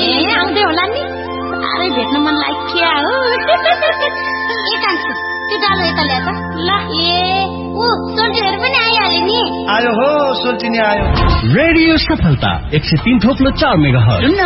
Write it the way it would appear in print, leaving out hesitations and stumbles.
आउँदै होला नि साह्रै भेट्न मन लाग्यो हो एकान्त त्यो डालो यता ल्याए त ल सोल्टीहरू पनि आइहाल्यो नि आयो हो सोल्टी नि आयो रेडियो सफलता 103.4 मेगाहर्ज